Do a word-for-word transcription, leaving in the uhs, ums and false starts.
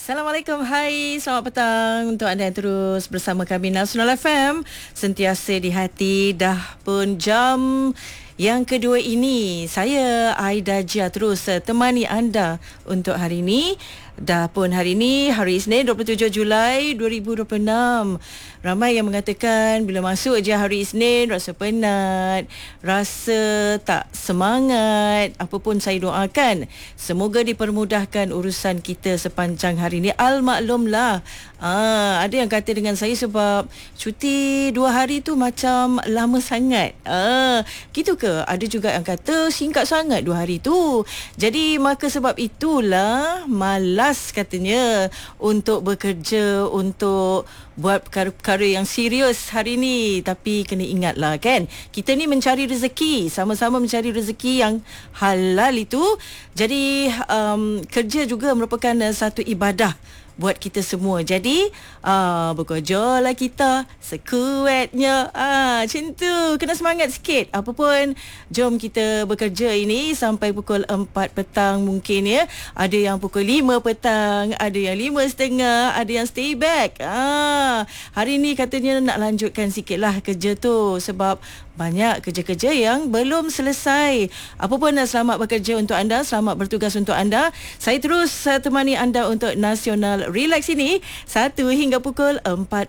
Assalamualaikum, hai, selamat petang untuk anda yang terus bersama kami Nasional F M, sentiasa di hati. Dah pun jam yang kedua ini, saya Aida Jia terus temani anda untuk hari ini. Dah pun hari ini, hari Isnin dua puluh tujuh Julai dua ribu dua puluh enam. Ramai yang mengatakan bila masuk je hari Isnin rasa penat, rasa tak semangat. Apa pun saya doakan, semoga dipermudahkan urusan kita sepanjang hari ini. Al-maklumlah, ah, ada yang kata dengan saya sebab cuti dua hari tu macam lama sangat. Ah, gitu ke? Ada juga yang kata singkat sangat dua hari tu. Jadi maka sebab itulah malas katanya untuk bekerja, untuk buat perkara-perkara yang serius hari ni. Tapi kena ingatlah kan, kita ni mencari rezeki, sama-sama mencari rezeki yang halal itu. Jadi um, kerja juga merupakan uh, satu ibadah buat kita semua. Jadi uh, bekerjalah kita sekuatnya. Ah, macam tu, kena semangat sikit. Apa pun, jom kita bekerja ini sampai pukul empat petang mungkin ya. Ada yang pukul lima petang, ada yang lima setengah, ada yang stay back. Ah, hari ni katanya nak lanjutkan sikitlah kerja tu sebab banyak kerja-kerja yang belum selesai. Apa pun, selamat bekerja untuk anda, selamat bertugas untuk anda. Saya terus uh, temani anda untuk Nasional Relax ini satu hingga pukul empat